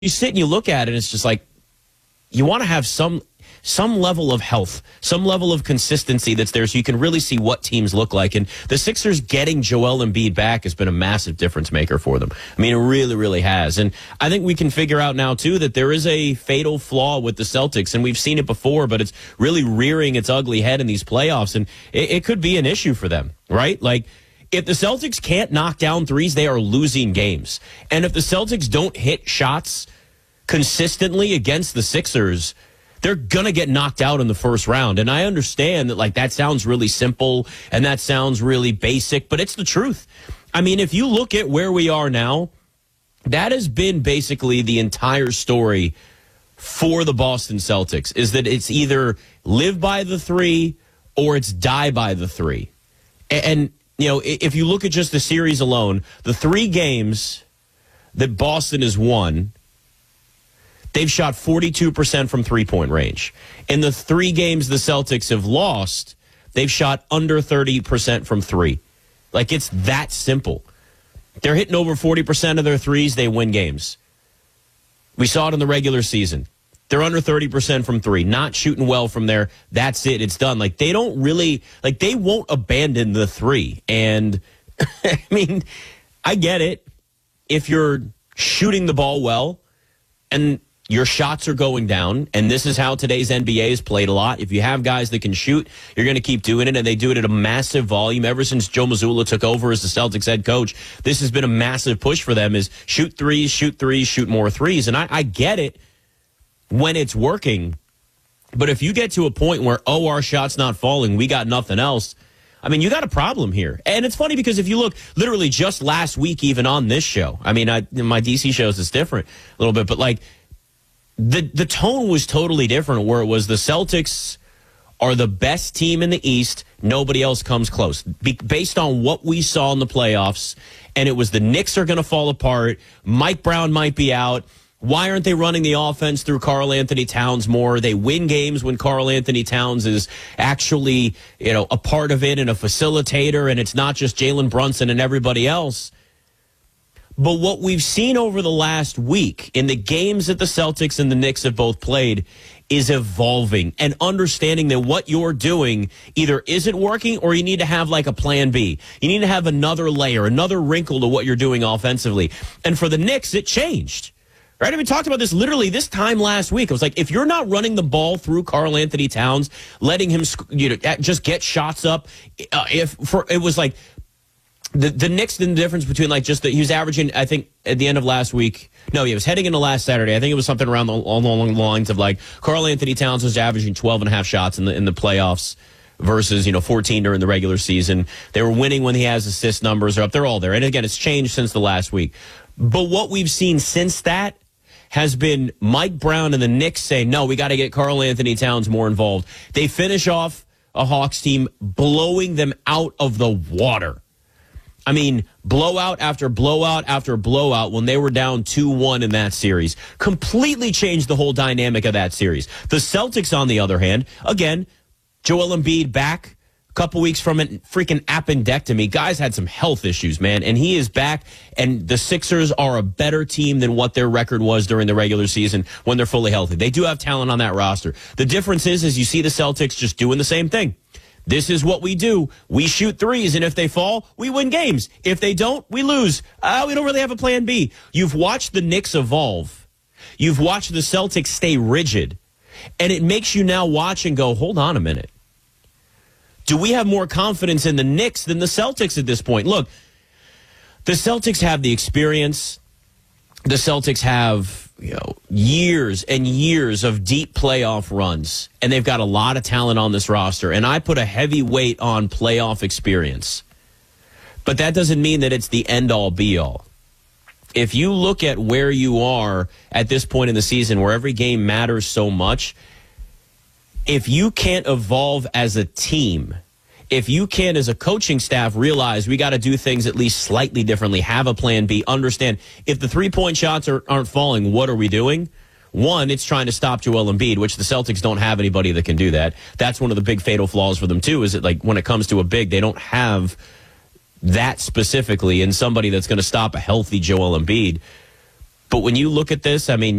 you sit and you look at it, it's just like you want to have some level of health, some level of consistency that's there so you can really see what teams look like. And the Sixers getting Joel Embiid back has been a massive difference maker for them. I mean, it really, really has. And I think we can figure out now, too, that there is a fatal flaw with the Celtics, and we've seen it before, but it's really rearing its ugly head in these playoffs, and it could be an issue for them, right? Like, if the Celtics can't knock down threes, they are losing games. And if the Celtics don't hit shots consistently against the Sixers, they're going to get knocked out in the first round. And I understand that, like, that sounds really simple and that sounds really basic, but it's the truth. I mean, if you look at where we are now, that has been basically the entire story for the Boston Celtics, is that it's either live by the three or it's die by the three. And you know, if you look at just the series alone, the 3 games that Boston has won, they've shot 42% from three-point range. In the 3 games the Celtics have lost, they've shot under 30% from three. Like, it's that simple. They're hitting over 40% of their threes, they win games. We saw it in the regular season. They're under 30% from three, not shooting well from there. That's it. It's done. Like, they don't really, like, they won't abandon the three. And, I mean, I get it. If you're shooting the ball well and your shots are going down, and this is how today's NBA is played a lot. If you have guys that can shoot, you're going to keep doing it, and they do it at a massive volume. Ever since Joe Mazzulla took over as the Celtics head coach, this has been a massive push for them, is shoot threes, shoot more threes. And I get it when it's working, but if you get to a point where, oh, our shot's not falling, we got nothing else, I mean, you got a problem here. And it's funny because if you look literally just last week, even on this show, I mean, in my DC shows, it's different a little bit, but like the tone was totally different, where it was the Celtics are the best team in the East. Nobody else comes close based on what we saw in the playoffs. And it was the Knicks are going to fall apart. Mike Brown might be out. Why aren't they running the offense through Karl Anthony Towns more? They win games when Karl Anthony Towns is actually, you know, a part of it and a facilitator, and it's not just Jalen Brunson and everybody else. But what we've seen over the last week in the games that the Celtics and the Knicks have both played is evolving and understanding that what you're doing either isn't working or you need to have like a plan B. You need to have another layer, another wrinkle to what you're doing offensively. And for the Knicks, it changed. Right? And we talked about this literally this time last week. It was like, if you're not running the ball through Karl Anthony Towns, letting him, you know, just get shots up, it was like the Knicks, the difference between like just that he was averaging, I think at the end of last week, no, he was heading into last Saturday. I think it was something around along the lines of like Karl Anthony Towns was averaging 12.5 shots in the playoffs versus, 14 during the regular season. They were winning when he has assist numbers are up. They're all there. And again, it's changed since the last week. But what we've seen since that has been Mike Brown and the Knicks saying, no, we got to get Karl Anthony Towns more involved. They finish off a Hawks team blowing them out of the water. I mean, blowout after blowout after blowout when they were down 2-1 in that series. Completely changed the whole dynamic of that series. The Celtics, on the other hand, again, Joel Embiid back. A couple weeks from a freaking appendectomy. Guys had some health issues, man, and he is back, and the Sixers are a better team than what their record was during the regular season when they're fully healthy. They do have talent on that roster. The difference is you see the Celtics just doing the same thing. This is what we do. We shoot threes, and if they fall, we win games. If they don't, we lose. We don't really have a plan B. You've watched the Knicks evolve. You've watched the Celtics stay rigid, and it makes you now watch and go, hold on a minute. Do we have more confidence in the Knicks than the Celtics at this point? Look, the Celtics have the experience. The Celtics have, years and years of deep playoff runs, and they've got a lot of talent on this roster. And I put a heavy weight on playoff experience. But that doesn't mean that it's the end-all, be-all. If you look at where you are at this point in the season, where every game matters so much, if you can't evolve as a team, if you can't, as a coaching staff, realize we got to do things at least slightly differently, have a plan B, understand if the three-point shots aren't falling, what are we doing? One, it's trying to stop Joel Embiid, which the Celtics don't have anybody that can do that. That's one of the big fatal flaws for them, too, is that like when it comes to a big, they don't have that specifically in somebody that's going to stop a healthy Joel Embiid. But when you look at this, I mean,